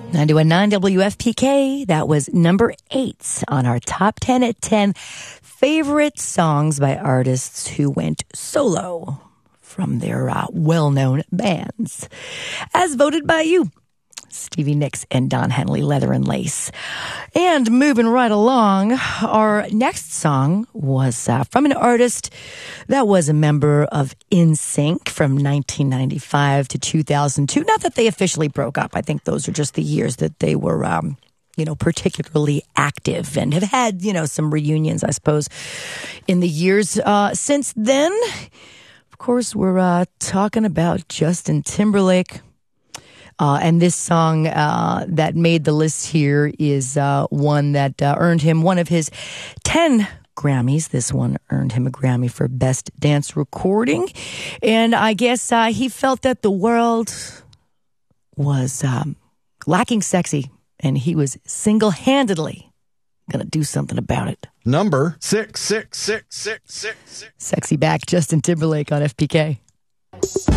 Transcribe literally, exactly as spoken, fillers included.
ninety-one point nine W F P K. That was number eight on our top ten at ten favorite songs by artists who went solo from their uh, well-known bands, as voted by you, Stevie Nicks and Don Henley, Leather and Lace. And moving right along, our next song was uh, from an artist that was a member of N Sync from nineteen ninety-five to two thousand two. Not that they officially broke up. I think those are just the years that they were, um, you know, particularly active and have had, you know, some reunions, I suppose, in the years uh, since then. Of course, we're uh, talking about Justin Timberlake. Uh, and this song uh, that made the list here is uh, one that uh, earned him one of his ten Grammys. This one earned him a Grammy for Best Dance Recording. And I guess uh, he felt that the world was um, lacking sexy, and he was single-handedly going to do something about it. Number six, six, six, six, six, six. Sexy Back, Justin Timberlake on F P K.